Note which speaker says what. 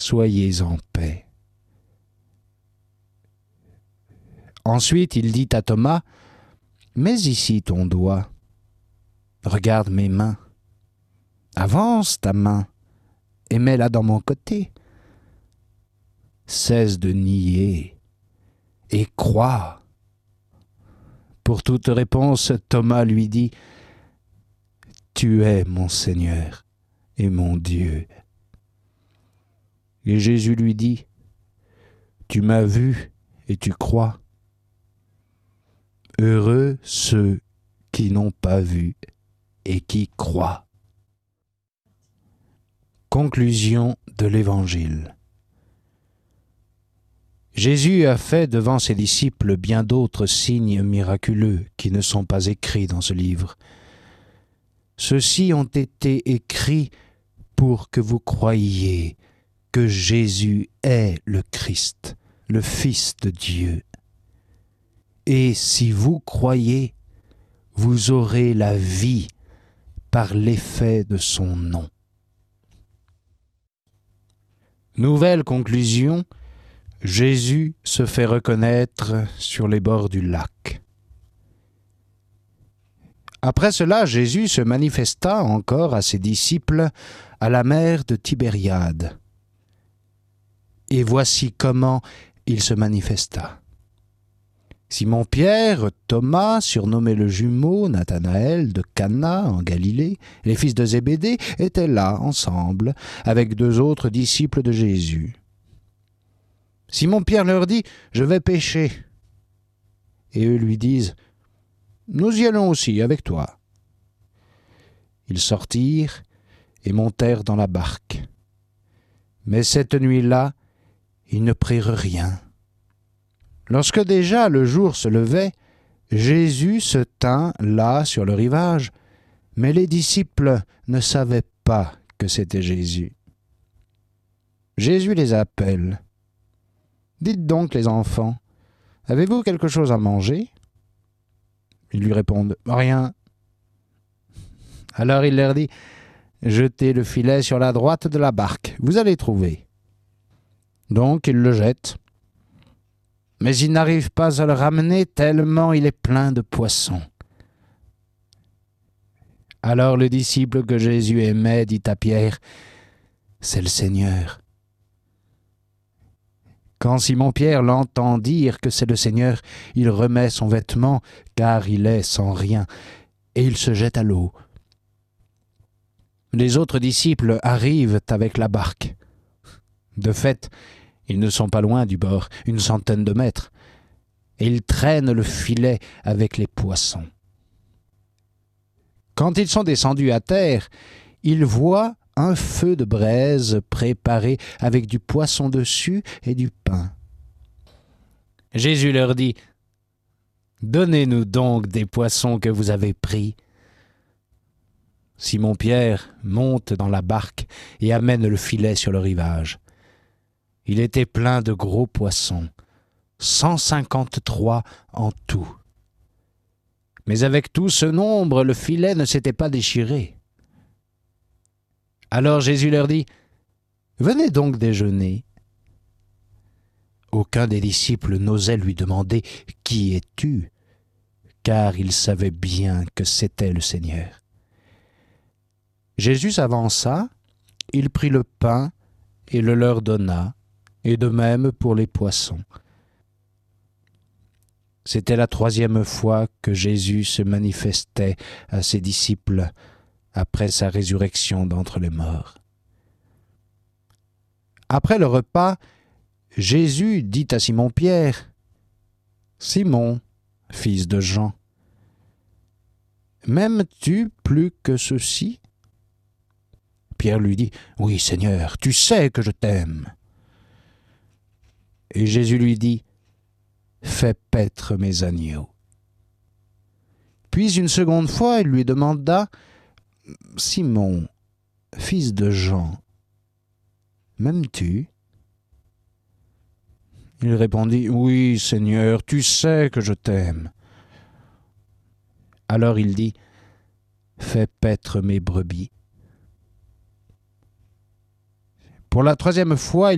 Speaker 1: soyez en paix. Ensuite, il dit à Thomas, « Mets ici ton doigt, regarde mes mains, avance ta main et mets-la dans mon côté. Cesse de nier et crois. » Pour toute réponse, Thomas lui dit, « Tu es mon Seigneur et mon Dieu. » Et Jésus lui dit, « Tu m'as vu et tu crois. Heureux ceux qui n'ont pas vu et qui croient. » Conclusion de l'Évangile. Jésus a fait devant ses disciples bien d'autres signes miraculeux qui ne sont pas écrits dans ce livre. Ceux-ci ont été écrits pour que vous croyiez que Jésus est le Christ, le Fils de Dieu. Et si vous croyez, vous aurez la vie par l'effet de son nom. Nouvelle conclusion, Jésus se fait reconnaître sur les bords du lac. Après cela, Jésus se manifesta encore à ses disciples à la mer de Tibériade. Et voici comment il se manifesta. Simon-Pierre, Thomas, surnommé le jumeau, Nathanaël de Cana en Galilée, les fils de Zébédée étaient là ensemble avec 2 autres disciples de Jésus. Simon-Pierre leur dit « Je vais pêcher. » Et eux lui disent « Nous y allons aussi avec toi. » Ils sortirent et montèrent dans la barque. Mais cette nuit-là, ils ne prirent rien. Lorsque déjà le jour se levait, Jésus se tint là sur le rivage, mais les disciples ne savaient pas que c'était Jésus. Jésus les appelle. « Dites donc les enfants, avez-vous quelque chose à manger ?» Ils lui répondent « Rien. » Alors il leur dit « Jetez le filet sur la droite de la barque, vous allez trouver. » Donc ils le jettent. Mais ils n'arrivent pas à le ramener tellement il est plein de poissons. Alors le disciple que Jésus aimait dit à Pierre, « C'est le Seigneur. » Quand Simon-Pierre l'entend dire que c'est le Seigneur, il remet son vêtement, car il est sans rien, et il se jette à l'eau. Les autres disciples arrivent avec la barque. De fait, ils ne sont pas loin du bord, 100 de mètres, et ils traînent le filet avec les poissons. Quand ils sont descendus à terre, ils voient un feu de braise préparé avec du poisson dessus et du pain. Jésus leur dit, « Donnez-nous donc des poissons que vous avez pris. » Simon-Pierre monte dans la barque et amène le filet sur le rivage. Il était plein de gros poissons, 153 en tout. Mais avec tout ce nombre, le filet ne s'était pas déchiré. Alors Jésus leur dit, « Venez donc déjeuner. » Aucun des disciples n'osait lui demander, « Qui es-tu » car il savait bien que c'était le Seigneur. Jésus s'avança, il prit le pain et le leur donna, et de même pour les poissons. C'était la 3e fois que Jésus se manifestait à ses disciples après sa résurrection d'entre les morts. Après le repas, Jésus dit à Simon-Pierre, « Simon, fils de Jean, m'aimes-tu plus que ceux-ci » Pierre lui dit, « Oui, Seigneur, tu sais que je t'aime. » Et Jésus lui dit, « Fais paître mes agneaux. » Puis une seconde fois, il lui demanda, « Simon, fils de Jean, m'aimes-tu » Il répondit, « Oui, Seigneur, tu sais que je t'aime. » Alors il dit, « Fais paître mes brebis. » Pour la 3e fois,